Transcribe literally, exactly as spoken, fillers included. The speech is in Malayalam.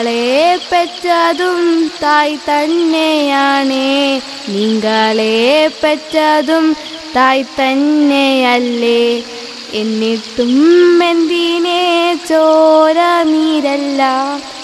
ളെ പെറ്റതും തായ് തന്നെയാണേ, നിങ്ങളെ പെറ്റതും തായ് തന്നെയല്ലേ. എന്നിട്ടും എന്തിനേ ചോര നീരെല്ലാം